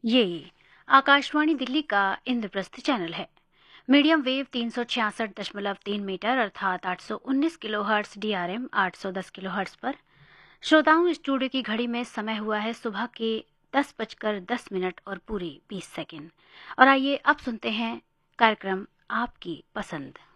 ये आकाशवाणी दिल्ली का इंद्रप्रस्थ चैनल है। मीडियम वेव 366.3 मीटर अर्थात 819 किलोहर्ट्ज DRM 810 किलोहर्ट्ज पर। श्रोताओं, स्टूडियो की घड़ी में समय हुआ है सुबह के 10:10 और पूरी 20 सेकंड। और आइए अब सुनते हैं कार्यक्रम आपकी पसंद।